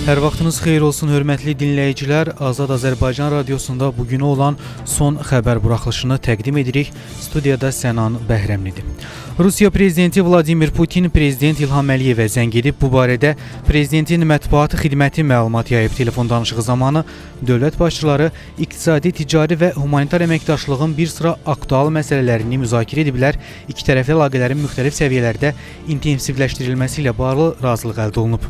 Hər vaxtınız xeyir olsun, hörmətli dinləyicilər. Azad Azərbaycan radiosunda bugünə olan son xəbər buraxılışını təqdim edirik. Studiyada Sənan Bəhrəmlidir. Rusiya prezidenti Vladimir Putin prezident İlham Əliyevə zəng edib. Bu barədə prezidentin mətbuat xidməti məlumat yayıb. Telefon danışığı zamanı dövlət başçıları iqtisadi, ticari və humanitar əməkdaşlığın bir sıra aktual məsələlərini müzakirə ediblər. İki tərəfli əlaqələrin müxtəlif səviyyələrdə intensivləşdirilməsi ilə bağlı razılıq əldə olunub.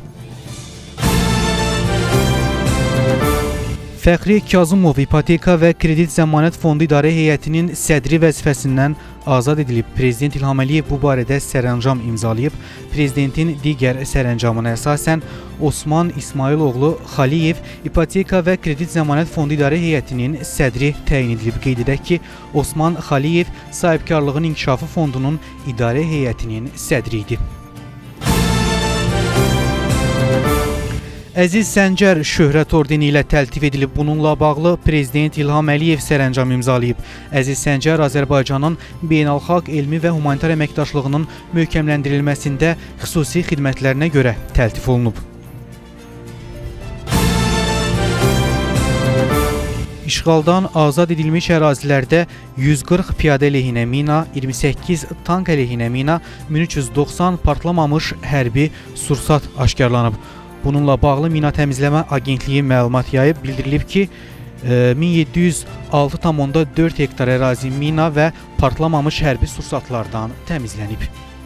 Fəxri Kazımov İpoteka və Kredit Zəmanət Fondu İdarə Heyətinin sədri vəzifəsindən azad edilib. Prezident İlham Əliyev bu barədə sərəncam imzalayıb. Prezidentin digər sərəncamına əsasən Osman İsmailoğlu Xaliyev İpoteka və Kredit Zəmanət Fondu İdarə Heyətinin sədri təyin edilib. Qeyd edək ki, Osman Xaliyev Sahibkarlığın İnkişafı Fondunun İdarə Heyətinin sədri idi. Əziz Səncər şöhrət ordeni ilə təltif edilib. Bununla bağlı Prezident İlham Əliyev sərəncam imzalayıb. Əziz Səncər Azərbaycanın beynəlxalq elmi və humanitar əməkdaşlığının möhkəmləndirilməsində xüsusi xidmətlərinə görə təltif olunub. İşğaldan azad edilmiş ərazilərdə 140 piyadə əleyhinə mina, 28 tank əleyhinə mina, 1390 partlamamış hərbi sursat aşkarlanıb. Bununla bağlı Mina Təmizləmə Agentliyi məlumat yayıb. Bildirilib ki, 1706,4 hektar ərazi mina və partlamamış hərbi sursatlardan təmizlənib.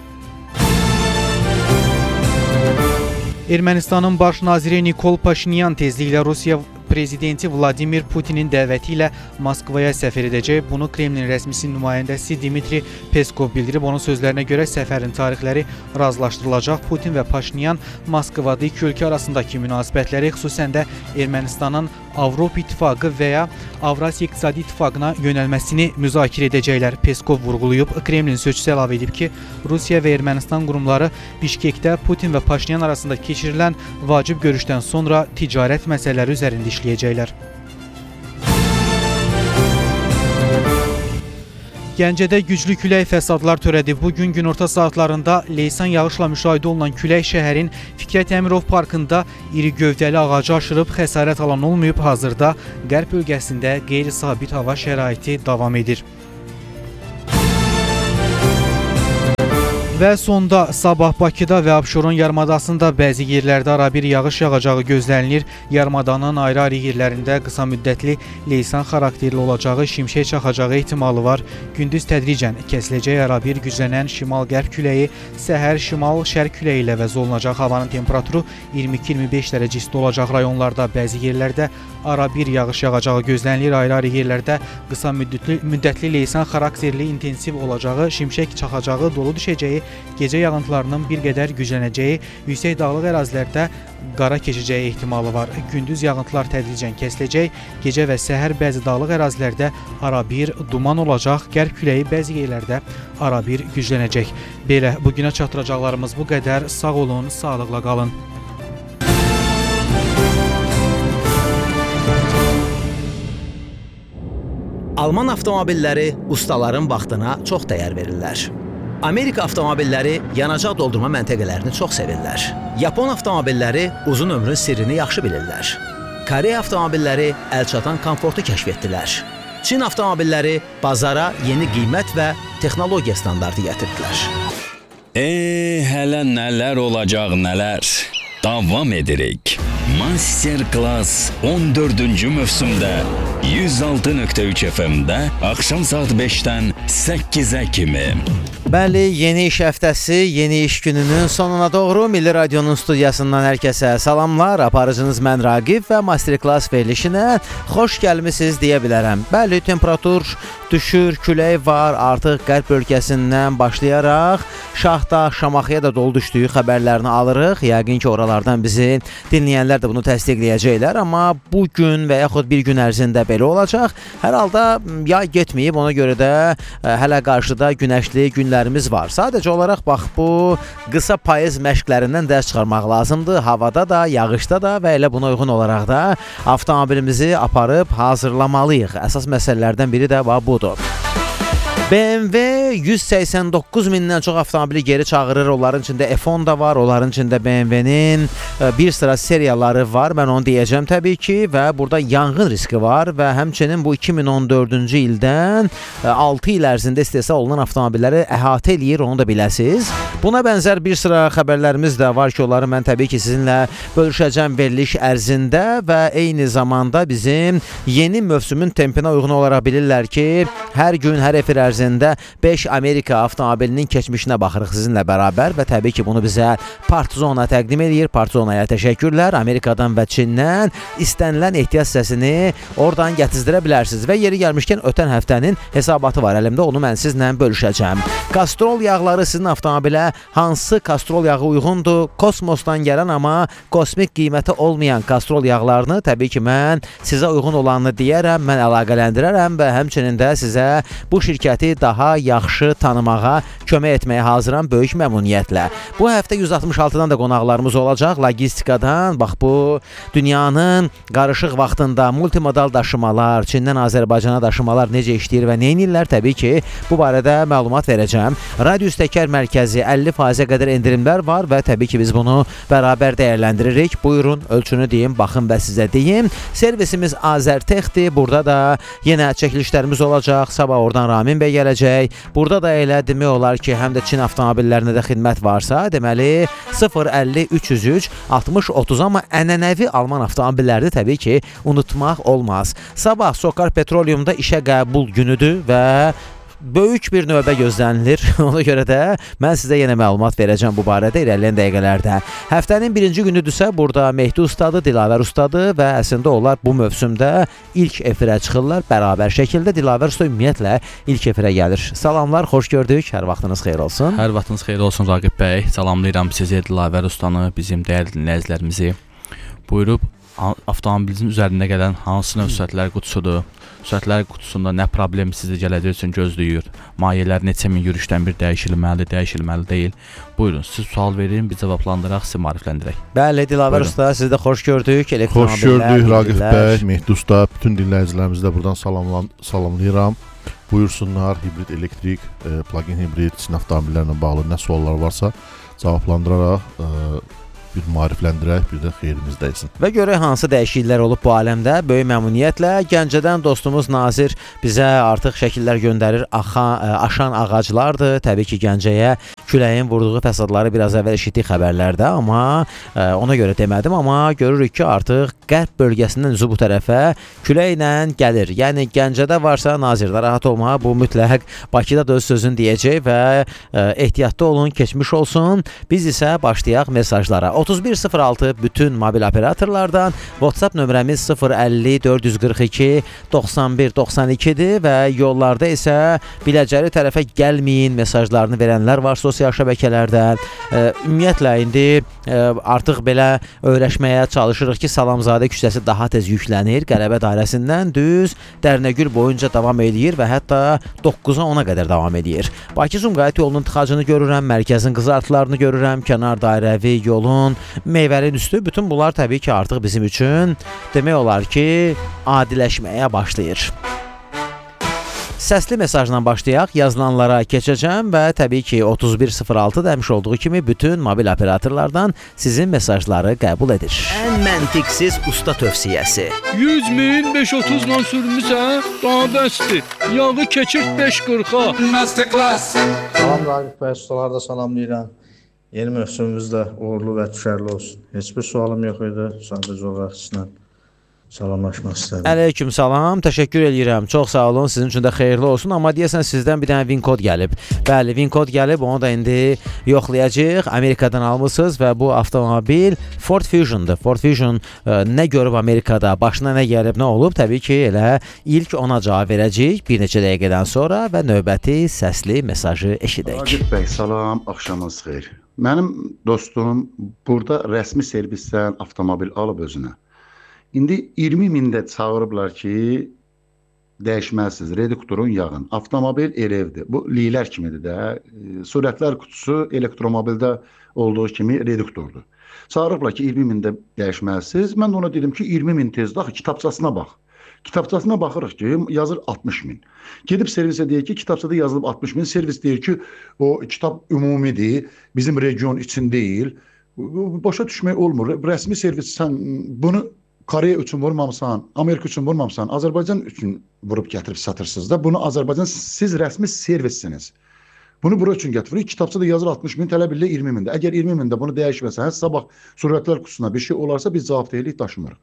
Ermənistanın baş naziri Nikol Paşinyan tezliklə Rusiya prezidenti Vladimir Putinin dəvəti ilə Moskvaya səfər edəcək. Bunu Kremlin rəsmisi nümayəndəsi Dmitri Peskov bildirib. Onun sözlərinə görə səfərin tarixləri razılaşdırılacaq. Putin və Paşinyan Moskvada iki ölkə arasındakı münasibətləri, xüsusən də Ermənistanın Avropa İttifaqı və ya Avrasiya İqtisadi İttifaqına yönəlməsini müzakirə edəcəklər. Peskov vurğulayıb. Kremlin sözçüsü əlavə edib ki, Rusiya və Ermənistan qurumları Bişkekdə Putin və Paşinyan arasında keçirilən vacib görüşdən sonra ticarət məsələləri üzərində işləyəcəklər. Gəncədə güclü külək fəsadlar törədib. Bugün günorta saatlarında leysan yağışla müşahidə olunan külək şəhərin Fikrət Əmirov parkında iri gövdəli ağacı aşırıb, xəsarət alan olmayıb. Hazırda qərb bölgəsində qeyri-sabit hava şəraiti davam edir. Və sonda sabah Bakıda və Abşeron yarımadasında bəzi yerlərdə arabir yağış yağacağı gözlənilir. Yarımadanın ayrı-ayrı yerlərində qısa müddətli leysan xarakterli olacağı, şimşək çaxacağı ehtimalı var. Gündüz tədricən kəsiləcək arabir güclənən şimal-qərb küləyi, səhər şimal-şərq küləyi ilə əvəz olunacaq. Havanın temperaturu 22-25 dərəcə isti olacaq. Rayonlarda bəzi yerlərdə arabir yağış yağacağı gözlənilir. Ayrı-ayrı yerlərdə qısa müddətli leysan xarakterli intensiv olacağı, şimşək çaxacağı, dolu düşəcəyi, gecə yağıntılarının bir qədər güclənəcəyi, yüksək dağlıq ərazilərdə qara keçəcəyi ehtimalı var. Gündüz yağıntılar tədricən kəsiləcək, gecə və səhər bəzi dağlıq ərazilərdə arabir duman olacaq, qərb küləyi bəzi yerlərdə arabir güclənəcək. Belə, bugünə çatdıracaqlarımız bu qədər. Sağ olun, sağlıqla qalın. Alman avtomobilləri ustaların vaxtına çox dəyər verirlər. Amerika avtomobilləri yanacaq doldurma məntəqələrini çox sevirlər. Yapon avtomobilləri uzun ömrün sirrini yaxşı bilirlər. Koreya avtomobilləri əlçatan komfortu kəşf etdilər. Çin avtomobilləri bazara yeni qiymət və texnologiya standartı gətirdilər. Hələ nələr olacaq, nələr. Davam edirik. Masterclass 14-cü mövsümdə 106.3 FM-də axşam saat 5-dən 8-ə kimi. Bəli, yeni iş həftəsi, yeni iş gününün sonuna doğru Milli Radionun studiyasından hər kəsə salamlar. Aparıcınız mən Raqib və Masterclass verilişinə xoş gəlmisiniz deyə bilərəm. Bəli, temperatur düşür, külək var, artıq qərb bölgəsindən başlayaraq Şahdağ, Şamaxıya da dolu düşdüyü xəbərlərini alırıq. Yəqin ki, oralardan bizi dinləyənlər də bunu təsdiqləyəcəklər, amma bu gün və yaxud bir gün ərzində belə olacaq. Hər halda yay getməyib, ona görə də hələ qarşıda günəşli günlərimiz var. Sadəcə olaraq bax bu qısa payız məşqlərindən dərs çıxarmaq lazımdır. Havada da, yağışda da və elə buna uyğun olaraq da avtomobilimizi aparıb hazırlamalıyıq. Əsas məsələlərdən biri də budur. BMW 189 mindən çox avtomobili geri çağırır. Onların içində F10 da var, onların içində BMW-nin bir sıra seriyaları var. Mən onu deyəcəm təbii ki və burada yanğın riski var və həmçinin bu 2014-cü ildən 6 il ərzində istehsal olunan avtomobilləri əhatə eləyir, onu da biləsiniz. Buna bənzər bir sıra xəbərlərimiz də var ki, onları mən təbii ki sizinlə bölüşəcəm veriliş ərzində və eyni zamanda bizim yeni mövsümün tempinə uyğun olaraq bilirlər ki, hər gün, hər efir ərzində 5 Amerika avtomobilinin keçmişinə baxırıq sizinlə bərabər və təbii ki bunu bizə Partzona təqdim edir. Partzonaya təşəkkürlər. Amerikadan və Çindən istənilən ehtiyac hissəsini oradan gətizdirə bilərsiniz və yeri gəlmişkən ötən həftənin hesabatı var əlimdə, onu mən sizlə bölüşəcəm. Kastrol yağları sizin avtomobilə hansı kastrol yağı uyğundur? Kosmosdan gələn amma kosmik qiyməti olmayan kastrol yağlarını təbii ki mən sizə uyğun olanını deyərəm, mən əlaqələndirərəm və həmçinin də sizə bu şirkəti daha yaxşı tanımağa kömək etməyə hazıram böyük məmnuniyyətlə. Bu həftə 166-dan da qonaqlarımız olacaq. Logistikadan, bax bu dünyanın qarışıq vaxtında multimodal daşımalar, Çindən Azərbaycana daşımalar necə işləyir və nə edirlər, təbii ki bu barədə məlumat verəcəm. Radius Təkər mərkəzi 50%-ə qədər endirimlər var və təbii ki biz bunu bərabər dəyərləndiririk. Buyurun, ölçünü deyim, baxın və sizə deyim. Servisimiz Azərtexdir. Burada da yenə çəkilişlərimiz olacaq. Sabah oradan Ramin bəy gələcək. Burada da elə demək olar ki, həm də Çin avtomobillərində də xidmət varsa, deməli 050 303 60 30, amma ənənəvi Alman avtomobilləri təbii ki unutmaq olmaz. Sabah Sokar Petroleumda işə qəbul günüdür və böyük bir növbə gözlənilir. Ona görə də mən sizə yenə məlumat verəcəm bu barədə irəliləyən dəqiqələrdə. Həftənin birinci günüdürsə, burada Mehdi ustadır, Dilavər ustadır və əslində onlar bu mövsümdə ilk efirə çıxırlar bərabər şəkildə. Dilavər usta ümumiyyətlə ilk efirə gəlir. Salamlar, xoş gördük. Hər vaxtınız xeyir olsun. Hər vaxtınız xeyir olsun Raqib bəy. Salamlayıram sizi, Dilavər ustanı, bizim dəyərli dinləyicilərimizi. Buyurub avtomobilinizin üzərində gələn hansı növ sürətlər qutusudur? Sürətlər qutusunda nə problem sizi gələcək üçün gözləyir? Mayelər neçə min yürüşdən bir dəyişilməli deyil? Buyurun, siz sual verin, biz cavablandıraq, sizi maarifləndirək. Bəli, Dilavər usta, sizi də xoş gördük. Xoş gördük Raqib bəy, Mehdi usta, bütün dinləyicilərimizi də buradan salamlayıram. Buyursunlar, hibrid elektrik, plug-in hibrid, Çin avtomobillərlə bağlı nə suallar varsa cavablandıraraq bir maarifləndirək, bir də xeyrimiz dəysin. Və görək hansı dəyişikliklər olub bu aləmdə. Böyük məmnuniyyətlə Gəncədən dostumuz Nazir bizə artıq şəkillər göndərir. Aşan ağaclardır. Təbii ki Gəncəyə küləyin vurduğu fəsadları biraz əvvəl eşitdik xəbərlərdə, amma ona görə demədim, amma görürük ki artıq qərb bölgəsindən üzü bu tərəfə küləklə gəlir. Yəni Gəncədə varsa Nazirdə rahat olma, bu mütləq Bakıda da öz sözünü deyəcək və ehtiyatlı olun, keçmiş olsun. Biz isə başlayaq mesajlara. 3106 bütün mobil operatorlardan, WhatsApp nömrəmiz 050 442 91 92-dir və yollarda isə Biləcəri tərəfə gəlməyin mesajlarını verənlər var sosial şəbəkələrdən. Ümumiyyətlə indi artıq belə öyrəşməyə çalışırıq ki, Salamzadə küçəsi daha tez yüklənir. Qələbə dairəsindən düz Dərnəgül boyunca davam edir və hətta 9-a 10-a qədər davam edir. Bakı-Sumqayıt yolunun tıxacını görürəm, mərkəzin qızartılarını görürəm, kənar dairəvi yolun, meyvərin üstü, bütün bunlar təbii ki artıq bizim üçün demək olar ki adiləşməyə başlayır. Səsli mesajla başlayaq, yazılanlara keçəcəm və təbii ki 3106 demiş olduğu kimi bütün mobil operatorlardan sizin mesajları qəbul edir. Ən məntiqsiz usta tövsiyəsi. 100 min 530 nan sürmüsən, daha bəsdir. Yağı keçirt 540-a. Masterclass. Salam Raqib bəy, ustaları da salamlayıram. Yeni mövsümümüz də uğurlu və düşərli olsun. Heç bir sualım yox idi, sadəcə olaraq sizlə salamlaşmaq istədim. Əleyküm salam, təşəkkür edirəm. Çox sağ olun, sizin üçün də xeyirli olsun. Amma deyəsən sizdən bir dənə VIN kod gəlib. Bəli, VIN kod gəlib, onu da indi yoxlayacağıq. Amerikadan almısınız və bu avtomobil Ford Fusion'dur. Ford Fusion nə görüb Amerikada, başına nə gəlib, nə olub? Təbii ki, elə ilk ona cavab verəcəyik bir neçə dəqiqədən sonra və növbəti səsli mesajı eşidək. Raqib bəy, salam, axşamınız xeyir. Mənim dostum burada rəsmi servisdən avtomobil alıb özünə. İndi 20 mində çağırıblar ki, dəyişməsiz, reduktorun yağın. Avtomobil elevdir. Bu lilər kimidir də. Sürətlər kutusu elektromobildə olduğu kimi reduktordur. Çağırıblar ki, 20 mində dəyişməsiz. Mən də ona dedim ki, 20 min tezdə kitabçasına bax. Kitabçasına baxırıq ki, yazır 60 min. Gedib servisə deyir ki, kitabçada yazılıb 60 min. Servis deyir ki, o kitab ümumidir, bizim region üçün deyil. Başa düşmək olmur. Rəsmi servis sən bunu Koreya üçün vurmamısan, Amerika üçün vurmamısan, Azərbaycan üçün vurub gətirib satırsınız da. Bunu Azərbaycan, siz rəsmi servissiniz. Bunu bura üçün gətiririk. Kitabçada yazır 60 min, tələb edilir 20 mindir. Əgər 20 mində bunu dəyişməsən, sabah surətlər qutusuna bir şey olarsa biz cavabdehlik daşımırıq.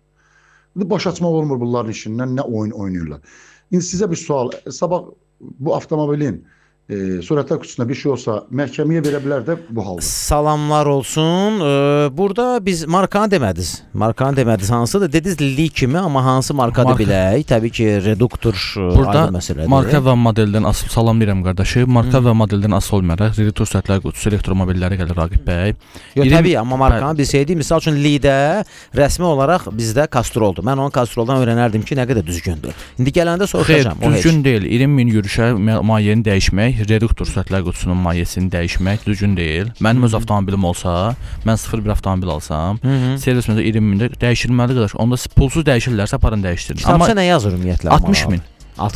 Baş açmaq olmur bunların işindən, nə oyun oynayırlar. İndi sizə bir sual, sabah bu avtomobilin surətlər qutusuna bir şey olsa məhkəməyə verə bilər də bu halda. Salamlar olsun. Burada biz markanı demədiniz. Markanı demədiniz hansıdır? Dediniz li kimi, amma hansı markadır bilək? Təbii ki, reduktor ayrı məsələdir. Marka və modeldən asıl salamlayıram qardaşı. Marka və modeldən asıl olmayaraq reduktor surətlər qutusu elektromobilləri gəlir Raqib bəy. Təbii, amma markanı bilsəydik, misal üçün li-də rəsmi olaraq bizdə Castroldur. Mən onu Castroldan öyrənərdim ki, nə qədər düzgündür. İndi gələndə soruşacağam. Düzgün deyil. 20 min yürüşə mayyəni dəyişmək, reduktor surətlər qutusunun mayyəsini dəyişmək düzgün deyil. Mənim öz avtomobilim olsa, mən 0-1 avtomobil alsam, servis məndə 20 mində dəyişilməli qardaş. Onda pulsuz dəyişirlərsə aparın dəyişdirin. Kitabça nə yazır ümumiyyətlə? 60 min.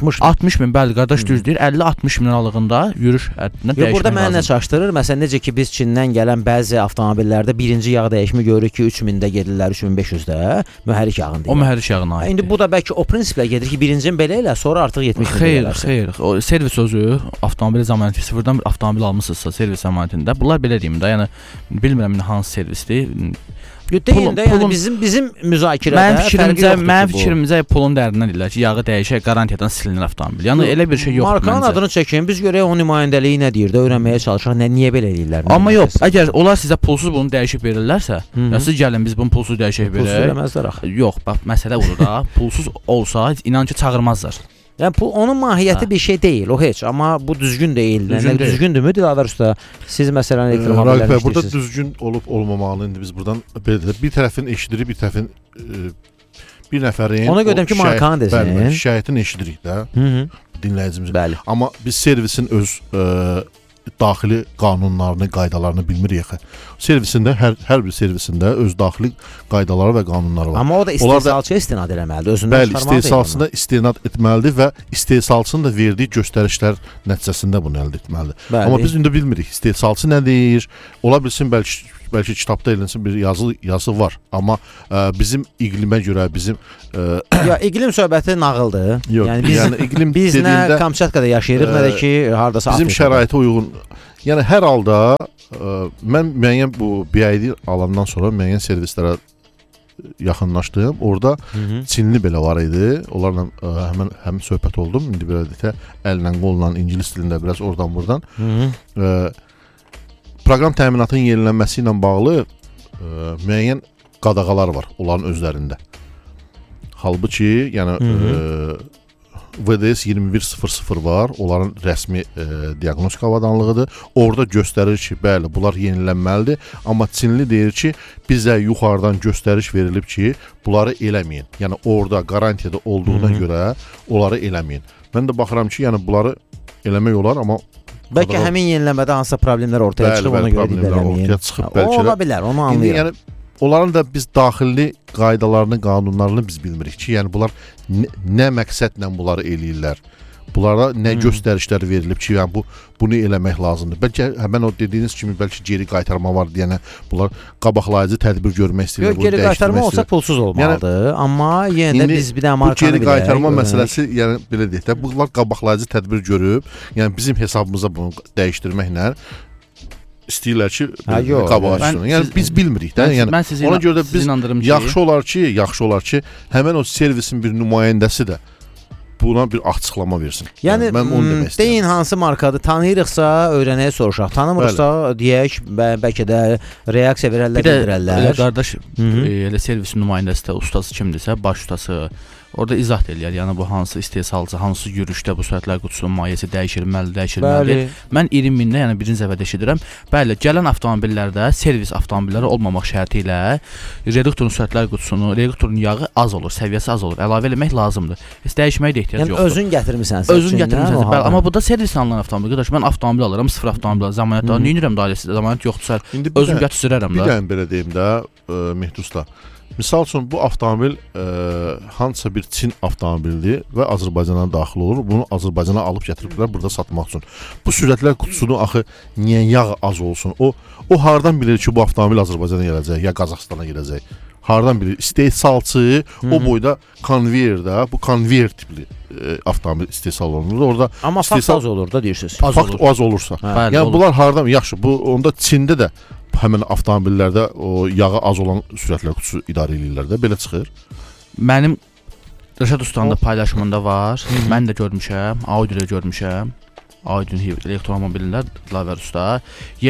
60 min, bəli qardaş düz deyir. 50-60 min aralığında yürüş həddinə dəyişmək lazımdır. Burada mənə nə çaşdırır? Məsələn, necə ki biz Çindən gələn bəzi avtomobillərdə birinci yağ dəyişimi görürük ki, 3000-də gedirlər, 3500-də mühərrik yağını deyir. O mühərrik yağına aiddir. İndi bu da bəlkə o prinsiplə gedir ki, birincin belə elə, sonra artıq 70 min deyirlər. Xeyr. O servis özü, avtomobil zəmanəti sıfırdan bir avtomobil almısınızsa servis zəmanətində, bunlar belə deyim də, yəni bilmirəm hansı servisdir. Deyil də, yəni bizim müzakirədə mənim fikrimcə pulun dərdindən deyirlər ki, yağı dəyişək, qarantiyadan silinir avtomobil. Yəni elə bir şey yoxdur məncə. Markanın adını çəkin, biz görək o nümayəndəliyi nə deyir də, öyrənməyə çalışaq, niyə belə eləyirlər. Amma yox, əgər onlar sizə pulsuz bunu dəyişib verirlərsə, ya siz gəlin biz bunu pulsuz dəyişib verək. Pulsuz verməzlər axı. Yox, bax məsələ budur da, pulsuz olsa inan ki çağırmazlar. Yəni onun mahiyyəti bir şey deyil, o heç, amma bu düzgün deyil. Düzgündürmü Dilavər usta? Siz məsələn elektromobillər işləyirsiniz. Burada düzgün olub olmamalı indi biz buradan belə bir tərəfin eşidirik, bir tərəfin bir nəfərin ona görə ki markanı desin. Şikayətini eşidirik də dinləyicimizin. Bəli. Amma biz servisin öz daxili qanunlarını, qaydalarını bilmirik axı. Servisində hər bir servisində öz daxili qaydaları və qanunları var. Amma o da istehsalçıya istinad etməlidir, özündən çıxarmalıdır. Bəli, istehsalçısına istinad etməlidir və istehsalçının da verdiyi göstərişlər nəticəsində bunu əldə etməlidir. Bəli. Amma biz indi bilmirik istehsalçı nə deyir. Ola bilsin bəlkə kitabda elinsin bir yazı var, amma bizim iqlimə görə bizim ya iqlim söhbəti nağıldır. Yox, yəni iqlim biz nə Kamçatkada yaşayırıq, nə də ki, hardasa bizim şəraitə uyğun. Yəni hər halda mən müəyyən bu BID alandan sonra müəyyən servislərə yaxınlaşdım. Orada Çinli belə var idi. Onlarla həmin söhbət oldum. İndi belə deyək, əllə, qolla, ingilis dilində biraz oradan buradan. Proqram təminatının yenilənməsi ilə bağlı müəyyən qadağalar var onların özlərində. Halbuki, yəni VDS 2100 var, onların rəsmi diaqnostika avadanlığıdır. Orada göstərir ki, bəli, bunlar yenilənməlidir. Amma Çinli deyir ki, bizə yuxarıdan göstəriş verilib ki, bunları eləməyin. Yəni orada qarantiyada olduğuna görə onları eləməyin. Mən də baxıram ki, yəni bunları eləmək olar, amma bəlkə həmin yeniləmədə hansısa problemlər ortaya çıxıb, ona görə eləməyin. O ola bilər, onu anlayıram. Yəni onların da biz daxili qaydalarını, qanunlarını biz bilmirik ki, yəni bunlar nə məqsədlə bunları eləyirlər. Bunlara nə göstərişlər verilib ki, yəni bunu eləmək lazımdır. Bəlkə həmin o dediyiniz kimi bəlkə geri qaytarma var deyənə bunlar qabaqlayıcı tədbir görmək istəyirlər. Geri qaytarma olsa pulsuz olmalıdır, amma yenə də biz bir də markanı bilək. Bu geri qaytarma məsələsi, yəni belə deyək də, bunlar qabaqlayıcı tədbir görüb, yəni bizim hesabımıza bunu dəyişdirməklə istəyirlər ki, qabağa çıxsın. Yəni biz bilmirik də. Yəni ona görə də biz yaxşı olar ki, həmin o servisin bir nümayəndəsi də buna bir açıqlama versin. Yəni mən onu demək istəyirəm. Deyin hansı markadır, tanıyırıqsa öyrənəyə soruşaq. Tanımırıqsa deyək, bəlkə də reaksiya verərlər. Bir də qardaş, elə servisin nümayəndəsi də ustası kimdirsə, baş ustası orada izah eləyər. Yəni bu hansı istehsalçı, hansı yürüşdə bu sürətlər qutusunun mahiyyəsi dəyişilməlidir. Mən 20 mindən, yəni birinci dəfə eşidirəm. Bəli, gələn avtomobillərdə servis avtomobilləri olmamaq şərti ilə reduktorun sürətlər qutusunu, reduktorun yağı az olur, səviyyəsi az olur. Əlavə eləmək lazımdır. Heç dəyişməyə də ehtiyac mərkəzi Yəni yoxdur. özün gətirmisən. Özün gətirmisən. Bəli, amma burada servis alınan avtomobil qardaş, mən avtomobil alıram, sıfır avtomobil zəmanət da, nə edirəm dairəsi, zəmanət yoxdursa, özüm gətirərəm Bir da. dənə belə deyim də, Mehdi usta. Misal üçün bu avtomobil hansısa bir Çin avtomobilidir və Azərbaycana daxil olur. Bunu Azərbaycana alıb gətiriblər burada satmaq üçün. Bu sürətlər qutusunu axı niyə yağ az olsun? O hardan bilir ki, bu avtomobil Azərbaycana gələcək ya Qazaxstana gələcək? Hardan bilir? İstehsalçı o boyda konveyerdə, bu konveyer tipli avtomobil istehsal olunur. Orada amma fakt az olur da deyirsiniz. Fakt az olursa. Bəli, Yəni olur. bunlar hardan? Yaxşı, bu onda Çində də həmin avtomobillərdə o yağı az olan sürətlər qutusu idarə edirlər də, belə çıxır. Mənim Rəşad ustanın da paylaşımında var. Mən də görmüşəm, Audi-də görmüşəm. Audi elektromobillər Dilavər usta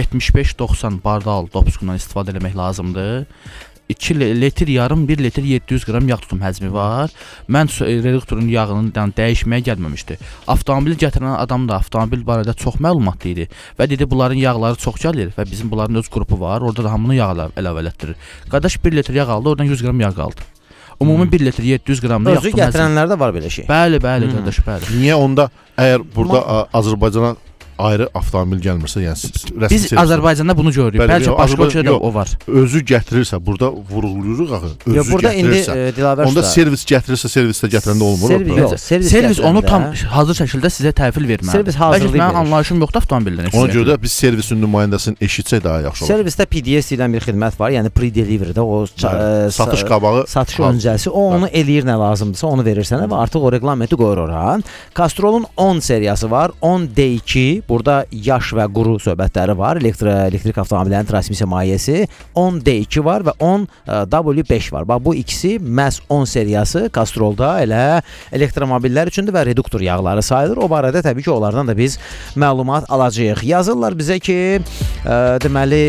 75-90 bardal dopuskundan istifadə etmək lazımdır. 2 litr yarım, 1 litr 700 qram yağ tutum həcmi var. Mən reduktorun yağının dəyişməyə gəlməmişdi. Avtomobil gətirən adam da avtomobil barədə çox məlumatlı idi və dedi bunların yağları çox gəlir və bizim bunların öz qrupu var. Orada da hamını yağ əlavə elətdirir. Qardaş 1 litr yağ aldı, oradan 100 qram yağ qaldı. Ümumi 1 litr 700 qramda yağ Özü tutum həcmi. gətirənlərdə var belə şey. Bəli, qardaş, bəli. Niyə onda əgər burada Azərbaycana ayrı avtomobil gəlmirsə, yəni rəsmi Biz Azərbaycanda bunu görürük. Bəli, Bəlkə başqa ölkədə o var. Özü gətirirsə, burada vurğuluruq axı. Özü burada indi gətirirsə, Dilavər onda usta servis gətirirsə, servisdə gətirəndə olmur. Servis onu tam hazır şəkildə sizə təhvil verməlidir. Servis hazırlayır. Mənim anlayışım yoxdur avtomobildən. Ona görə də biz servisin nümayəndəsini eşitsək daha yaxşı olar. Servisdə PDS deyilən bir xidmət var, yəni pre-delivery-də o satış qabağı, satış öncəsi o onu eləyir nə lazımdırsa onu verir sənə və artıq o reqlamenti qoyur ora. Castrol'un 10 seriyası var. 10D2 burada yaş və quru söhbətləri var. Elektrik avtomobillərin transmissiya mahiyyəsi 10D2 var və 10W5 var. Bax bu ikisi məhz 10 seriyası Castrol'da elə elektromobillər üçündür və reduktor yağları sayılır. O barədə təbii ki, onlardan da biz məlumat alacağıq. Yazırlar bizə ki, deməli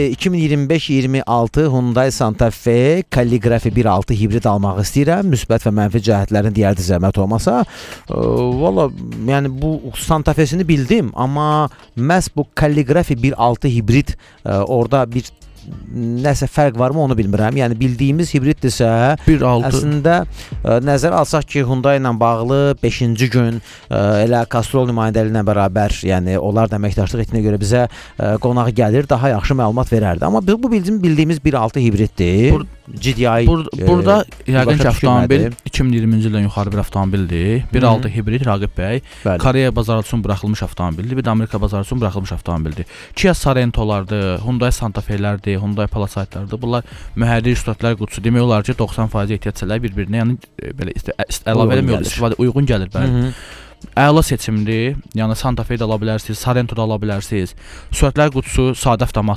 2025-26 Hyundai Santa Fe Calligraphy 1.6 hibrid almaq istəyirəm. Müsbət və mənfi cəhətlərin digər zəhmət olmasa, valla yəni bu Santa Fe'sini bildim, amma məhz bu Calligraphy 1.6 hibrid orada bir nəsə fərq varmı onu bilmirəm. Yəni bildiyimiz hibriddirsə, 1.6 əslində nəzərə alsaq ki, Hyundai ilə bağlı 5-ci gün elə Castrol nümayəndələri ilə bərabər, yəni onlar da əməkdaşlıq etdiyinə görə bizə qonağı gəlir, daha yaxşı məlumat verərdi. Amma bu bildiyimiz 1.6 hibriddir. GDI burada yəqin ki, avtomobil 2020-ci ildən yuxarı bir avtomobildir. 1.6 hibrid Raqib bəy. Koreya bazarı üçün buraxılmış avtomobildir. Bir də Amerika bazarı üçün buraxılmış avtomobildir. Kia Sorento'lardır, Hyundai Santa Fe'lərdir, Hyundai Palissade'lardır. Bunlar mühərrir üstadlar qutusu. Demək olar ki, 90% ehtiyatçılar bir-birinə, yəni belə əlavə eləmir, istifadə uyğun gəlir bəli. Əla seçimdir. Yəni Santa Fe-də ala bilərsiniz, Sorento-da ala bilərsiniz. Sürətlər qutusu sadə avtomatdır.